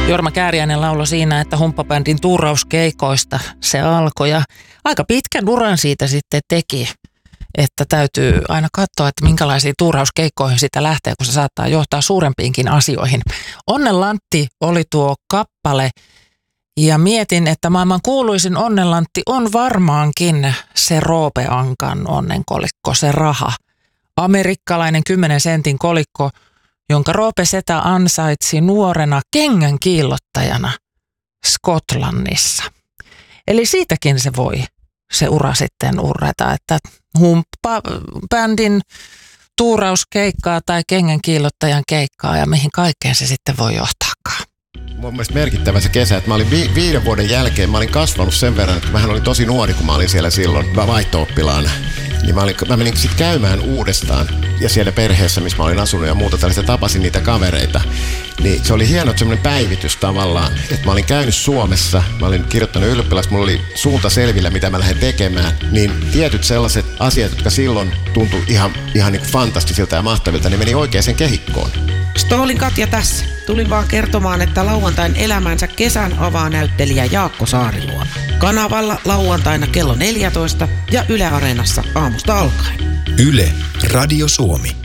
Jorma Kääriäinen lauloi siinä, että humppabändin tuurauskeikoista se alkoi ja aika pitkän uran siitä sitten teki. Että täytyy aina katsoa, että minkälaisiin tuurauskeikkoihin sitä lähtee, kun se saattaa johtaa suurempiinkin asioihin. Onnenlantti oli tuo kappale ja mietin, että maailman kuuluisin onnenlantti on varmaankin se Roope Ankan onnenkolikko, se raha. Amerikkalainen 10 sentin kolikko, jonka Roope Setä ansaitsi nuorena kengän kiillottajana Skotlannissa. Eli siitäkin se voi se ura sitten urrata, että humppabändin tuurauskeikkaa tai kengän kiillottajan keikkaa ja mihin kaikkeen se sitten voi johtaakaan. Mun mielestä merkittävä se kesä, että mä olin 5 vuoden jälkeen, mä olin kasvanut sen verran, että mähän olin tosi nuori, kun mä olin siellä silloin vaihto-oppilaana. Niin mä menin sitten käymään uudestaan ja siellä perheessä, missä mä olin asunut ja muuta tällaista, tapasin niitä kavereita. Niin se oli hieno semmoinen päivitys tavallaan, että mä olin käynyt Suomessa, mä olin kirjoittanut ylioppilaksi, mulla oli suunta selvillä, mitä mä lähden tekemään. Niin tietyt sellaiset asiat, jotka silloin tuntui ihan niin kuin fantastisilta ja mahtavilta, niin meni oikeaan kehikkoon. Stoolin Katja tässä. Tulin vaan kertomaan, että lauantain elämänsä kesän avaa näyttelijä Jaakko Saariluoma. Kanavalla lauantaina kello 14 ja Yle Areenassa aamusta alkaen. Yle Radio Suomi.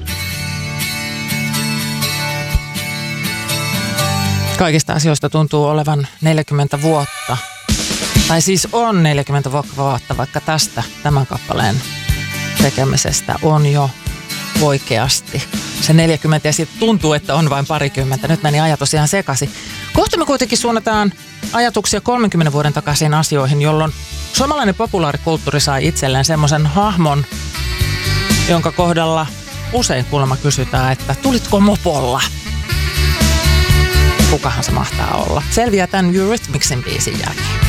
Kaikista asioista tuntuu olevan 40 vuotta. Tai siis on 40 vuotta, vaikka tästä tämän kappaleen tekemisestä on jo oikeasti se 40 ja sitten tuntuu, että on vain parikymmentä. Nyt meni ajatus ihan sekaisin. Kohta me kuitenkin suunnataan ajatuksia 30 vuoden takaisin asioihin, jolloin suomalainen populaarikulttuuri sai itselleen semmoisen hahmon, jonka kohdalla usein kuulemma kysytään, että tulitko mopolla? Kukahan se mahtaa olla? Selviää tämän Eurythmicsin biisin jälkeen.